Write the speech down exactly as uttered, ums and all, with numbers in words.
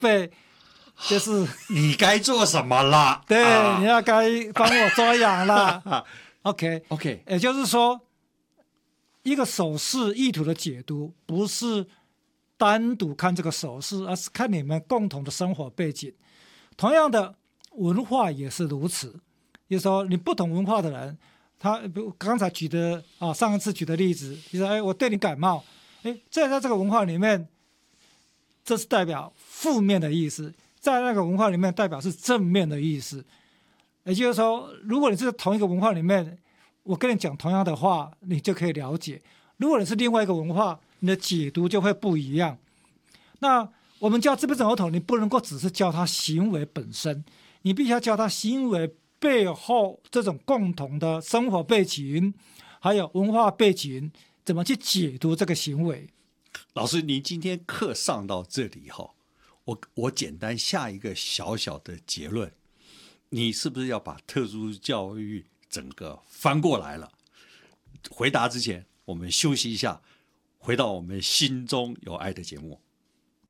被就是你该做什么了？ 对、 啊、 你要该帮我抓痒了。OK OK， 也就是说，一个手势意图的解读不是单独看这个手势，而是看你们共同的生活背景。同样的，文化也是如此。就是说，你不同文化的人，他刚才举的啊，上一次举的例子，就是哎，我对你感冒，哎，在在这个文化里面，这是代表负面的意思，在那个文化里面代表是正面的意思。也就是说，如果你是同一个文化里面，我跟你讲同样的话，你就可以了解；如果你是另外一个文化，你的解读就会不一样。那我们教自闭症儿童，你不能够只是教他行为本身，你必须要教他行为背后这种共同的生活背景，还有文化背景，怎么去解读这个行为。 老师，您今天课上到这里哈，我我简单下一个小小的结论。你是不是要把特殊教育整个翻过来了？回答之前，我们休息一下，回到我们心中有爱的节目。